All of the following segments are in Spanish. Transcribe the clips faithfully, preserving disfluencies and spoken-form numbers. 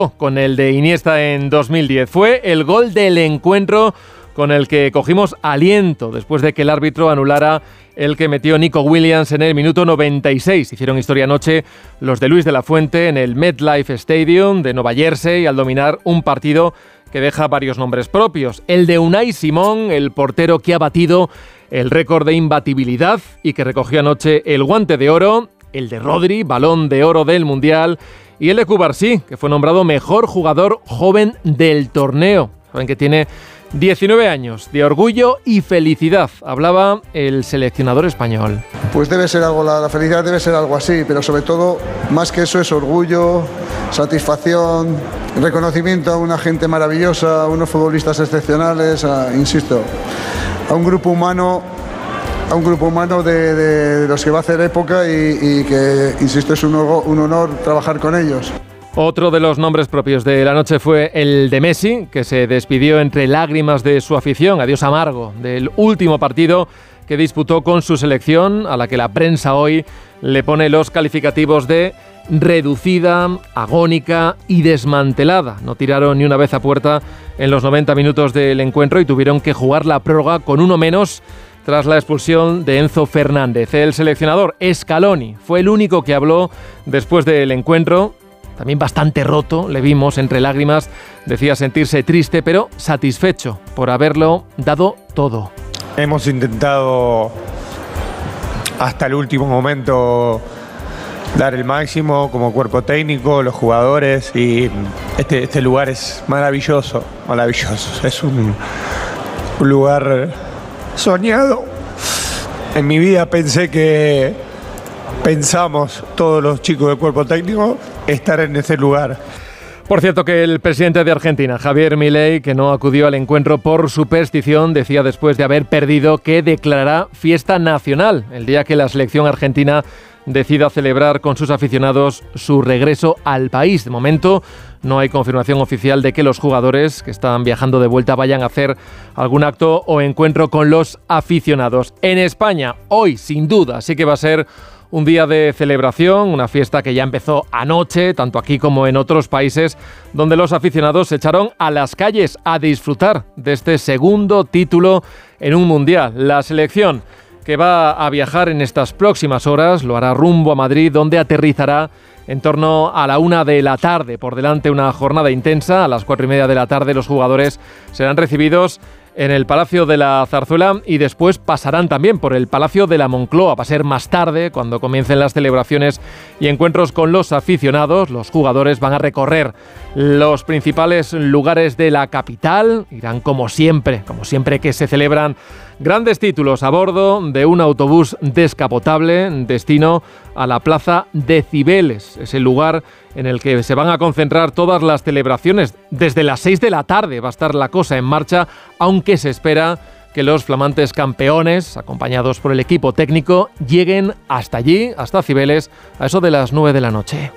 con el de Iniesta en dos mil diez. Fue el gol del encuentro con el que cogimos aliento después de que el árbitro anulara el que metió Nico Williams en el minuto noventa y seis. Hicieron historia anoche los de Luis de la Fuente en el MetLife Stadium de Nueva Jersey al dominar un partido que deja varios nombres propios. El de Unai Simón, el portero que ha batido el récord de imbatibilidad y que recogió anoche el guante de oro. El de Rodri, balón de oro del Mundial. Y el de Cubarsí, que fue nombrado mejor jugador joven del torneo. Saben que tiene diecinueve años, de orgullo y felicidad. Hablaba el seleccionador español. Pues debe ser algo, la, la felicidad debe ser algo así, pero sobre todo, más que eso, es orgullo, satisfacción, reconocimiento a una gente maravillosa, a unos futbolistas excepcionales, a, insisto, a un grupo humano, a un grupo humano de, de, de los que va a hacer época y, y que, insisto, es un, un honor trabajar con ellos. Otro de los nombres propios de la noche fue el de Messi, que se despidió entre lágrimas de su afición, adiós amargo, del último partido que disputó con su selección, a la que la prensa hoy le pone los calificativos de reducida, agónica y desmantelada. No tiraron ni una vez a puerta en los noventa minutos del encuentro y tuvieron que jugar la prórroga con uno menos tras la expulsión de Enzo Fernández. El seleccionador Scaloni fue el único que habló después del encuentro. También bastante roto, le vimos entre lágrimas, decía sentirse triste pero satisfecho por haberlo dado todo. Hemos intentado hasta el último momento dar el máximo como cuerpo técnico, los jugadores, y este, este lugar es maravilloso, maravilloso. Es un, un lugar soñado. En mi vida pensé que pensamos todos los chicos del cuerpo técnico estar en ese lugar. Por cierto, que el presidente de Argentina, Javier Milei, que no acudió al encuentro por superstición, decía después de haber perdido que declarará fiesta nacional el día que la selección argentina decida celebrar con sus aficionados su regreso al país. De momento no hay confirmación oficial de que los jugadores que están viajando de vuelta vayan a hacer algún acto o encuentro con los aficionados. En España, hoy sin duda sí que va a ser un día de celebración, una fiesta que ya empezó anoche, tanto aquí como en otros países, donde los aficionados se echaron a las calles a disfrutar de este segundo título en un mundial. La selección que va a viajar en estas próximas horas lo hará rumbo a Madrid, donde aterrizará en torno a la una de la tarde. Por delante una jornada intensa. A las cuatro y media de la tarde los jugadores serán recibidos en el Palacio de la Zarzuela y después pasarán también por el Palacio de la Moncloa. Va a ser más tarde, cuando comiencen las celebraciones y encuentros con los aficionados. Los jugadores van a recorrer los principales lugares de la capital. Irán como siempre, como siempre que se celebran grandes títulos, a bordo de un autobús descapotable, destino a la Plaza de Cibeles. Es el lugar en el que se van a concentrar todas las celebraciones. Desde las seis de la tarde va a estar la cosa en marcha, aunque se espera que los flamantes campeones, acompañados por el equipo técnico, lleguen hasta allí, hasta Cibeles, a eso de las nueve de la noche.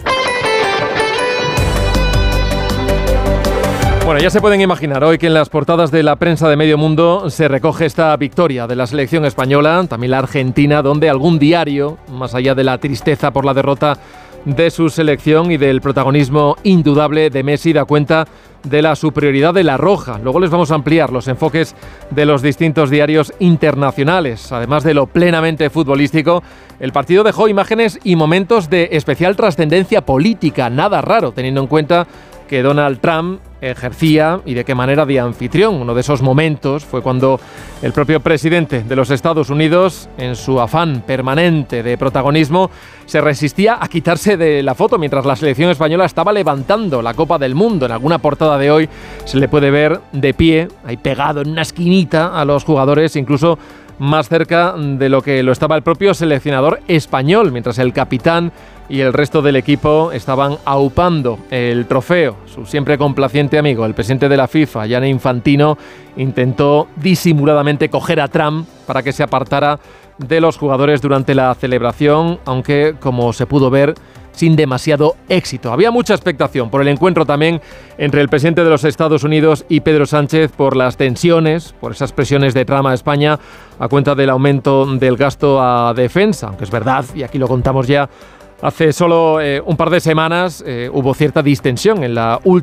Bueno, ya se pueden imaginar hoy que en las portadas de la prensa de medio mundo se recoge esta victoria de la selección española, también la argentina, donde algún diario, más allá de la tristeza por la derrota de su selección y del protagonismo indudable de Messi, da cuenta de la superioridad de la Roja. Luego les vamos a ampliar los enfoques de los distintos diarios internacionales. Además de lo plenamente futbolístico, el partido dejó imágenes y momentos de especial trascendencia política. Nada raro, teniendo en cuenta que Donald Trump ejercía y de qué manera de anfitrión. Uno de esos momentos fue cuando el propio presidente de los Estados Unidos, en su afán permanente de protagonismo, se resistía a quitarse de la foto mientras la selección española estaba levantando la Copa del Mundo. En alguna portada de hoy se le puede ver de pie, ahí pegado en una esquinita a los jugadores, incluso más cerca de lo que lo estaba el propio seleccionador español, mientras el capitán y el resto del equipo estaban aupando el trofeo. Su siempre complaciente amigo, el presidente de la FIFA, Gianni Infantino, intentó disimuladamente coger a Trump para que se apartara de los jugadores durante la celebración, aunque, como se pudo ver, sin demasiado éxito. Había mucha expectación por el encuentro también entre el presidente de los Estados Unidos y Pedro Sánchez, por las tensiones, por esas presiones de Trump a España, a cuenta del aumento del gasto a defensa, aunque es verdad, y aquí lo contamos ya Hace solo eh, un par de semanas eh, hubo cierta distensión en la última